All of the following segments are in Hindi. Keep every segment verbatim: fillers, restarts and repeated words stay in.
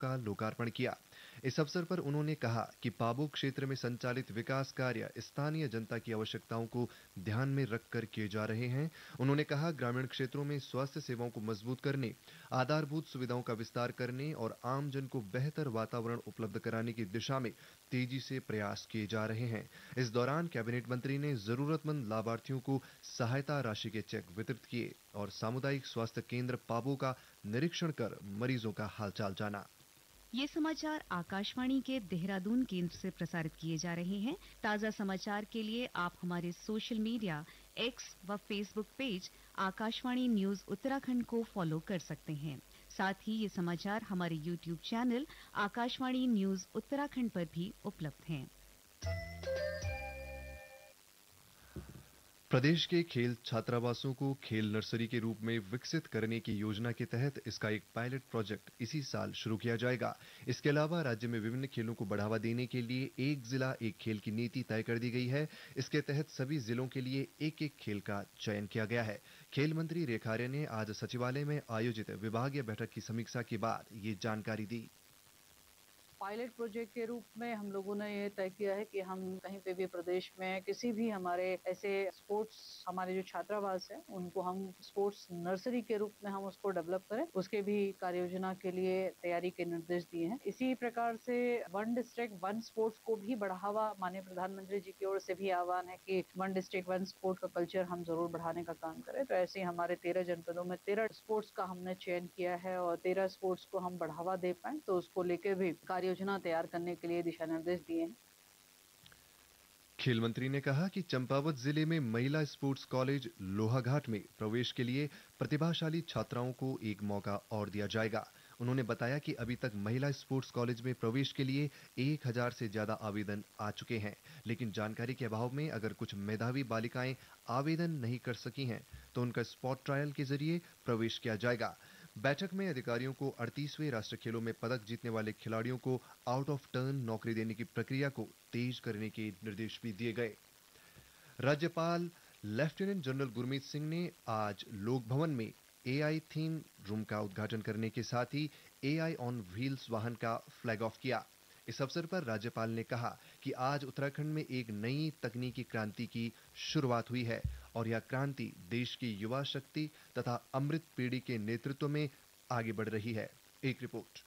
का लोकार्पण किया। इस अवसर पर उन्होंने कहा कि पाबौ क्षेत्र में संचालित विकास कार्य स्थानीय जनता की आवश्यकताओं को ध्यान में रखकर किए जा रहे हैं। उन्होंने कहा ग्रामीण क्षेत्रों में स्वास्थ्य सेवाओं को मजबूत करने, आधारभूत सुविधाओं का विस्तार करने और आमजन को बेहतर वातावरण उपलब्ध कराने की दिशा में तेजी से प्रयास किए जा रहे हैं। इस दौरान कैबिनेट मंत्री ने जरूरतमंद लाभार्थियों को सहायता राशि के चेक वितरित किए और सामुदायिक स्वास्थ्य केंद्र पाबौ का निरीक्षण कर मरीजों का हालचाल जाना। ये समाचार आकाशवाणी के देहरादून केंद्र से प्रसारित किए जा रहे हैं। ताज़ा समाचार के लिए आप हमारे सोशल मीडिया एक्स व Facebook page Akashvani news Uttarakhand को फॉलो कर सकते हैं। साथ ही ये समाचार हमारे YouTube channel Akashvani news Uttarakhand पर भी उपलब्ध हैं। प्रदेश के खेल छात्रावासों को खेल नर्सरी के रूप में विकसित करने की योजना के तहत इसका एक पायलट प्रोजेक्ट इसी साल शुरू किया जाएगा। इसके अलावा राज्य में विभिन्न खेलों को बढ़ावा देने के लिए एक जिला एक खेल की नीति तय कर दी गई है। इसके तहत सभी जिलों के लिए एक एक खेल का चयन किया गया है। खेल मंत्री रेखा आर्य ने आज सचिवालय में आयोजित विभागीय बैठक की समीक्षा के बाद ये जानकारी दी। पायलट प्रोजेक्ट के रूप में हम लोगों ने ये तय किया है कि हम कहीं पे भी प्रदेश में किसी भी हमारे ऐसे स्पोर्ट्स हमारे जो छात्रावास है उनको हम स्पोर्ट्स नर्सरी के रूप में हम उसको डेवलप करें, उसके भी कार्य योजना के लिए तैयारी के निर्देश दिए हैं। इसी प्रकार से वन डिस्ट्रिक्ट वन स्पोर्ट्स को भी बढ़ावा माननीय प्रधानमंत्री जी की ओर से भी आह्वान है कि वन डिस्ट्रिक्ट वन स्पोर्ट का कल्चर हम जरूर बढ़ाने का काम करें। तो ऐसे ही हमारे तेरह जनपदों में तेरह स्पोर्ट्स का हमने चयन किया है और तेरह स्पोर्ट्स को हम बढ़ावा दे पाए, तो उसको लेकर भी कार्य योजना तैयार करने के लिए दिशा निर्देश दिए हैं। खेल मंत्री ने कहा कि चंपावत जिले में महिला स्पोर्ट्स कॉलेज लोहाघाट में प्रवेश के लिए प्रतिभाशाली छात्राओं को एक मौका और दिया जाएगा। उन्होंने बताया कि अभी तक महिला स्पोर्ट्स कॉलेज में प्रवेश के लिए एक हज़ार से ज्यादा आवेदन आ चुके हैं, लेकिन जानकारी के अभाव में अगर कुछ मेधावी बालिकाएं आवेदन नहीं कर सकी हैं तो उनका स्पॉट ट्रायल के जरिए प्रवेश किया जाएगा। बैठक में अधिकारियों को अड़तीसवें राष्ट्रीय खेलों में पदक जीतने वाले खिलाड़ियों को आउट ऑफ टर्न नौकरी देने की प्रक्रिया को तेज करने के निर्देश भी दिए गए। राज्यपाल लेफ्टिनेंट जनरल गुरमीत सिंह ने आज लोक भवन में एआई थीम रूम का उद्घाटन करने के साथ ही एआई ऑन व्हील्स वाहन का फ्लैग ऑफ किया। इस अवसर पर राज्यपाल ने कहा कि आज उत्तराखंड में एक नई तकनीकी क्रांति की शुरुआत हुई है और यह क्रांति देश की युवा शक्ति तथा अमृत पीढ़ी के नेतृत्व में आगे बढ़ रही है। एक रिपोर्ट।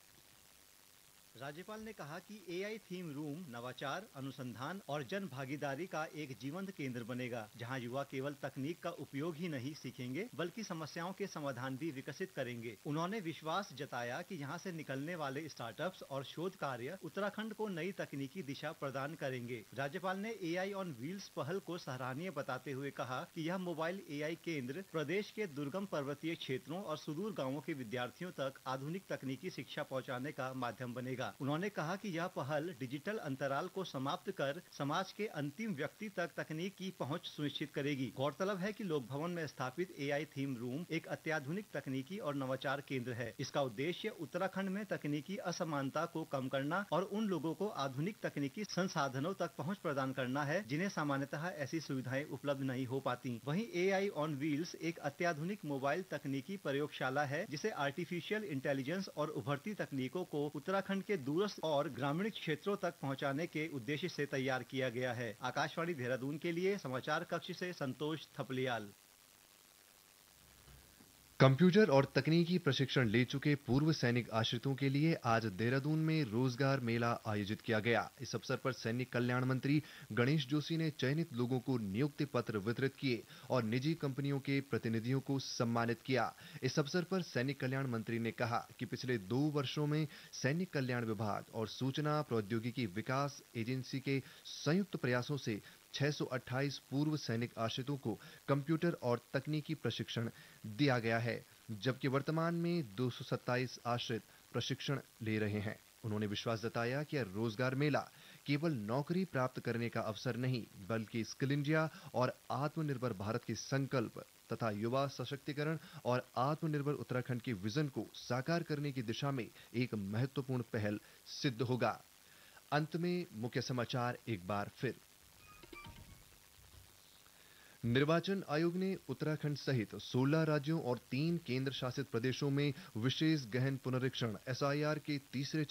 राज्यपाल ने कहा कि एआई थीम रूम नवाचार, अनुसंधान और जन भागीदारी का एक जीवंत केंद्र बनेगा, जहां युवा केवल तकनीक का उपयोग ही नहीं सीखेंगे बल्कि समस्याओं के समाधान भी विकसित करेंगे। उन्होंने विश्वास जताया कि यहां से निकलने वाले स्टार्टअप्स और शोध कार्य उत्तराखंड को नई तकनीकी दिशा प्रदान करेंगे। राज्यपाल ने एआई ऑन व्हील्स पहल को सराहनीय बताते हुए कहा कि यह मोबाइल एआई केंद्र प्रदेश के दुर्गम पर्वतीय क्षेत्रों और सुदूर गाँवों के विद्यार्थियों तक आधुनिक तकनीकी शिक्षा पहुँचाने का माध्यम बनेगा। उन्होंने कहा कि यह पहल डिजिटल अंतराल को समाप्त कर समाज के अंतिम व्यक्ति तक तकनीक की पहुंच सुनिश्चित करेगी। गौरतलब है कि लोक भवन में स्थापित एआई थीम रूम एक अत्याधुनिक तकनीकी और नवाचार केंद्र है। इसका उद्देश्य उत्तराखंड में तकनीकी असमानता को कम करना और उन लोगों को आधुनिक तकनीकी संसाधनों तक पहुंच प्रदान करना है जिन्हें सामान्यतः ऐसी सुविधाएं उपलब्ध नहीं हो पाती। वहीं एआई ऑन व्हील्स एक अत्याधुनिक मोबाइल तकनीकी प्रयोगशाला है जिसे आर्टिफिशियल इंटेलिजेंस और उभरती तकनीकों को उत्तराखंड के दूरस्थ और ग्रामीण क्षेत्रों तक पहुंचाने के उद्देश्य से तैयार किया गया है। आकाशवाणी देहरादून के लिए समाचार कक्ष से संतोष थपलियाल। कंप्यूटर और तकनीकी प्रशिक्षण ले चुके पूर्व सैनिक आश्रितों के लिए आज देहरादून में रोजगार मेला आयोजित किया गया। इस अवसर पर सैनिक कल्याण मंत्री गणेश जोशी ने चयनित लोगों को नियुक्ति पत्र वितरित किए और निजी कंपनियों के प्रतिनिधियों को सम्मानित किया। इस अवसर पर सैनिक कल्याण मंत्री ने कहा कि पिछले दो वर्षों में सैनिक कल्याण विभाग और सूचना प्रौद्योगिकी विकास एजेंसी के संयुक्त प्रयासों से छह सौ अट्ठाईस पूर्व सैनिक आश्रितों को कंप्यूटर और तकनीकी प्रशिक्षण दिया गया है, जबकि वर्तमान में दो सौ सत्ताईस आश्रित प्रशिक्षण ले रहे हैं। उन्होंने विश्वास जताया कि रोजगार मेला केवल नौकरी प्राप्त करने का अवसर नहीं बल्कि स्किल इंडिया और आत्मनिर्भर भारत के संकल्प तथा युवा सशक्तिकरण और आत्मनिर्भर उत्तराखंड के विजन को साकार करने की दिशा में एक महत्वपूर्ण पहल सिद्ध होगा। अंत में मुख्य समाचार एक बार फिर। निर्वाचन आयोग ने उत्तराखंड सहित सोलह राज्यों और तीन केंद्र शासित प्रदेशों में विशेष गहन पुनरीक्षण एसआईआर के तीसरे